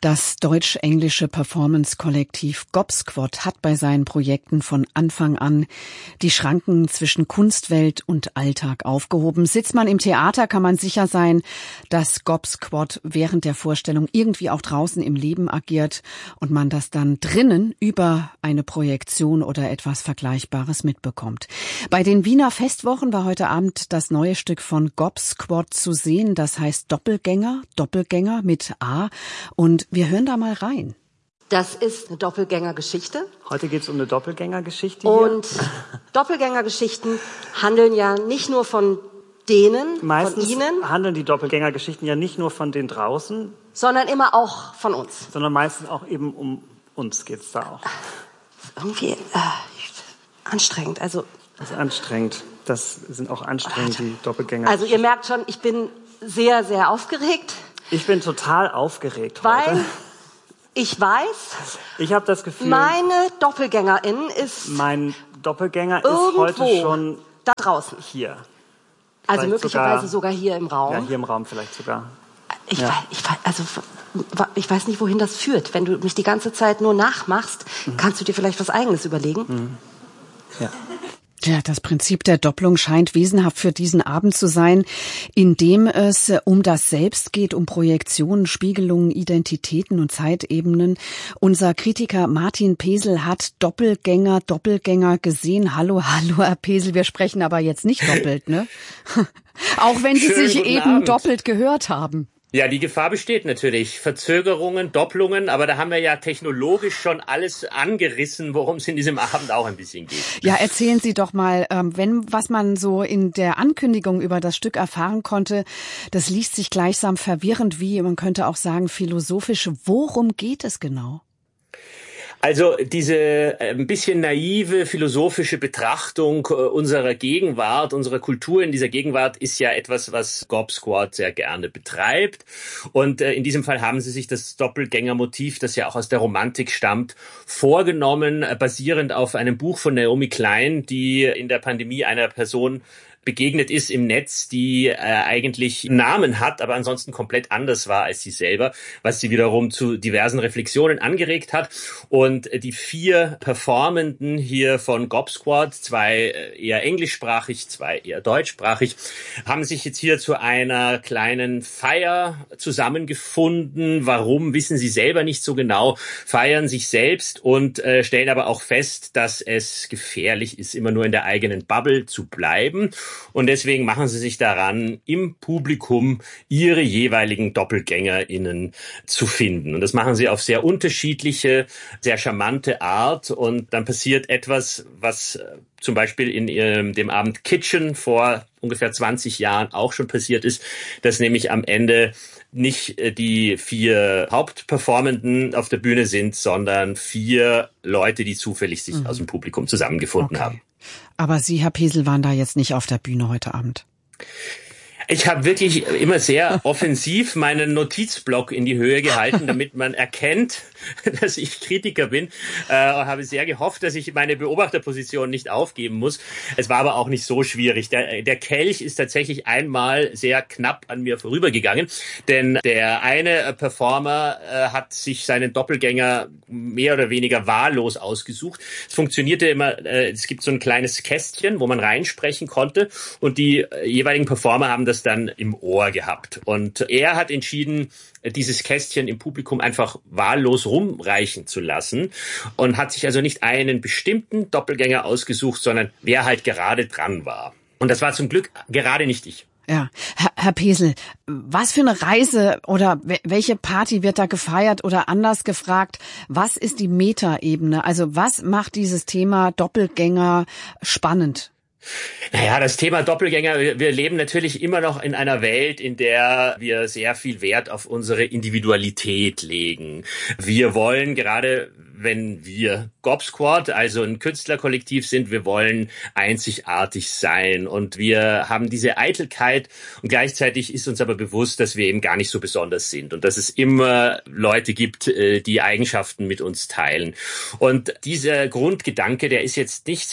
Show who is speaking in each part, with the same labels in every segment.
Speaker 1: Das deutsch-englische Performance-Kollektiv Gobsquad hat bei seinen Projekten von Anfang an die Schranken zwischen Kunstwelt und Alltag aufgehoben. Sitzt man im Theater, kann man sicher sein, dass Gobsquad während der Vorstellung irgendwie auch draußen im Leben agiert und man das dann drinnen über eine Projektion oder etwas Vergleichbares mitbekommt. Bei den Wiener Festwochen war heute Abend das neue Stück von Gobsquad zu sehen. Das heißt Doppelgänger mit A. Und wir hören da mal rein.
Speaker 2: Das ist eine Doppelgängergeschichte.
Speaker 3: Heute geht es um eine Doppelgängergeschichte
Speaker 2: hier. Und Doppelgängergeschichten handeln ja nicht nur von denen,
Speaker 3: meistens
Speaker 2: von Ihnen.
Speaker 3: Handeln die Doppelgängergeschichten ja nicht nur von den draußen.
Speaker 2: Sondern immer auch von uns.
Speaker 3: Sondern meistens auch eben um uns geht's da auch.
Speaker 2: Irgendwie anstrengend. Das
Speaker 3: ist anstrengend. Das sind auch anstrengend, die Doppelgänger.
Speaker 2: Also ihr merkt schon, ich bin sehr, sehr aufgeregt.
Speaker 3: Ich bin total aufgeregt
Speaker 2: weil
Speaker 3: heute.
Speaker 2: Ich weiß,
Speaker 3: ich habe das Gefühl,
Speaker 2: meine Doppelgängerin ist
Speaker 3: mein Doppelgänger ist heute schon
Speaker 2: da draußen.
Speaker 3: Hier.
Speaker 2: Also möglicherweise sogar hier im Raum.
Speaker 3: Ja, hier im Raum vielleicht sogar.
Speaker 2: Ich weiß nicht, wohin das führt. Wenn du mich die ganze Zeit nur nachmachst, kannst du dir vielleicht was Eigenes überlegen.
Speaker 3: Ja.
Speaker 1: Ja, das Prinzip der Doppelung scheint wesenhaft für diesen Abend zu sein, in dem es um das Selbst geht, um Projektionen, Spiegelungen, Identitäten und Zeitebenen. Unser Kritiker Martin Pesel hat Doppelgänger gesehen. Hallo, Herr Pesel, wir sprechen aber jetzt nicht doppelt, ne? Auch wenn Sie sich eben Abend. Doppelt gehört haben.
Speaker 4: Ja, die Gefahr besteht natürlich. Verzögerungen, Doppelungen, aber da haben wir ja technologisch schon alles angerissen, worum es in diesem Abend auch ein bisschen geht.
Speaker 1: Ja, erzählen Sie doch mal, was man so in der Ankündigung über das Stück erfahren konnte, das liest sich gleichsam verwirrend wie, man könnte auch sagen, philosophisch. Worum geht es genau?
Speaker 4: Also diese ein bisschen naive philosophische Betrachtung unserer Gegenwart, unserer Kultur in dieser Gegenwart ist ja etwas, was Gobsquad sehr gerne betreibt. Und in diesem Fall haben sie sich das Doppelgängermotiv, das ja auch aus der Romantik stammt, vorgenommen, basierend auf einem Buch von Naomi Klein, die in der Pandemie einer Person begegnet ist im Netz, die eigentlich einen Namen hat, aber ansonsten komplett anders war als sie selber, was sie wiederum zu diversen Reflexionen angeregt hat. Und die 4 Performenden hier von Gobsquad, 2 eher englischsprachig, 2 eher deutschsprachig, haben sich jetzt hier zu einer kleinen Feier zusammengefunden. Warum, wissen sie selber nicht so genau, feiern sich selbst und stellen aber auch fest, dass es gefährlich ist, immer nur in der eigenen Bubble zu bleiben. Und deswegen machen sie sich daran, im Publikum ihre jeweiligen DoppelgängerInnen zu finden. Und das machen sie auf sehr unterschiedliche, sehr charmante Art. Und dann passiert etwas, was zum Beispiel in dem Abend Kitchen vor ungefähr 20 Jahren auch schon passiert ist, dass nämlich am Ende nicht die 4 Hauptperformenden auf der Bühne sind, sondern 4 Leute, die zufällig sich aus dem Publikum zusammengefunden haben.
Speaker 1: Aber Sie, Herr Pesel, waren da jetzt nicht auf der Bühne heute Abend?
Speaker 4: Ich habe wirklich immer sehr offensiv meinen Notizblock in die Höhe gehalten, damit man erkennt, dass ich Kritiker bin. Habe sehr gehofft, dass ich meine Beobachterposition nicht aufgeben muss. Es war aber auch nicht so schwierig. Der Kelch ist tatsächlich einmal sehr knapp an mir vorübergegangen, denn der eine Performer hat sich seinen Doppelgänger mehr oder weniger wahllos ausgesucht. Es funktionierte immer, es gibt so ein kleines Kästchen, wo man reinsprechen konnte und die jeweiligen Performer haben das dann im Ohr gehabt. Und er hat entschieden, dieses Kästchen im Publikum einfach wahllos rumreichen zu lassen und hat sich also nicht einen bestimmten Doppelgänger ausgesucht, sondern wer halt gerade dran war. Und das war zum Glück gerade nicht ich.
Speaker 1: Ja, Herr Pesel, was für eine Reise oder welche Party wird da gefeiert oder anders gefragt, was ist die Metaebene? Also was macht dieses Thema Doppelgänger spannend?
Speaker 4: Naja, das Thema Doppelgänger, wir leben natürlich immer noch in einer Welt, in der wir sehr viel Wert auf unsere Individualität legen. Wir wollen, gerade wenn wir Gobsquad, also ein Künstlerkollektiv sind, wir wollen einzigartig sein und wir haben diese Eitelkeit und gleichzeitig ist uns aber bewusst, dass wir eben gar nicht so besonders sind und dass es immer Leute gibt, die Eigenschaften mit uns teilen. Und dieser Grundgedanke, der ist jetzt nicht sehr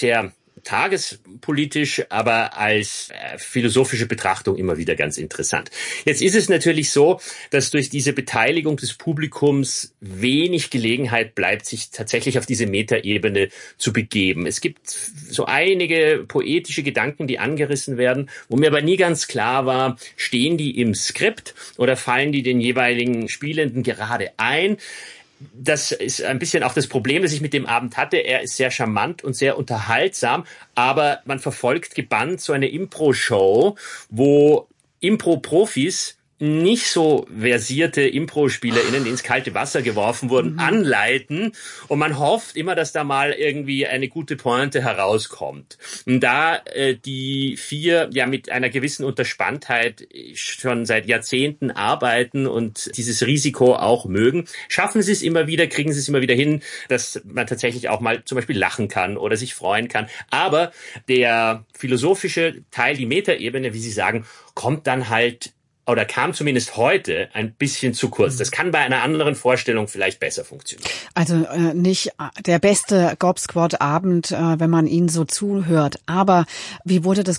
Speaker 4: tagespolitisch, aber als philosophische Betrachtung immer wieder ganz interessant. Jetzt ist es natürlich so, dass durch diese Beteiligung des Publikums wenig Gelegenheit bleibt, sich tatsächlich auf diese Metaebene zu begeben. Es gibt so einige poetische Gedanken, die angerissen werden, wo mir aber nie ganz klar war, stehen die im Skript oder fallen die den jeweiligen Spielenden gerade ein? Das ist ein bisschen auch das Problem, das ich mit dem Abend hatte. Er ist sehr charmant und sehr unterhaltsam, aber man verfolgt gebannt so eine Impro-Show, wo Impro-Profis nicht so versierte Impro-SpielerInnen, die ins kalte Wasser geworfen wurden, anleiten. Und man hofft immer, dass da mal irgendwie eine gute Pointe herauskommt. Und da die 4 ja mit einer gewissen Unterspanntheit schon seit Jahrzehnten arbeiten und dieses Risiko auch mögen, schaffen sie es immer wieder, kriegen sie es immer wieder hin, dass man tatsächlich auch mal zum Beispiel lachen kann oder sich freuen kann. Aber der philosophische Teil, die Metaebene, wie Sie sagen, kommt dann halt oder kam zumindest heute ein bisschen zu kurz. Das kann bei einer anderen Vorstellung vielleicht besser funktionieren.
Speaker 1: Also nicht der beste Gob-Squad-Abend, wenn man ihnen so zuhört. Aber wie wurde das